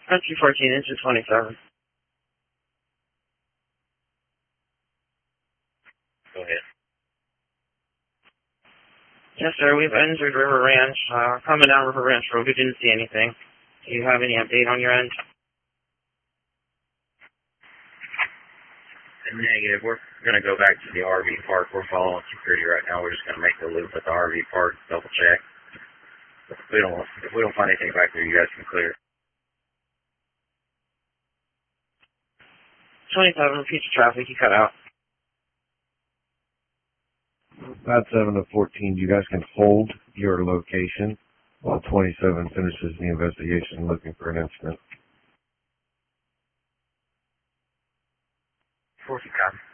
Country 14 into 27. Go ahead. Yes, sir. We've entered River Ranch. Coming down River Ranch Road, we didn't see anything. Do you have any update on your end? Negative. We're going to go back to the RV park. We're following security right now. We're just going to make the loop at the RV park, double check. If we don't find anything back there, you guys can clear. 27, repeat your traffic. You cut out. 5-7 to 14, you guys can hold your location while 27 finishes the investigation looking for an incident. 40 copy.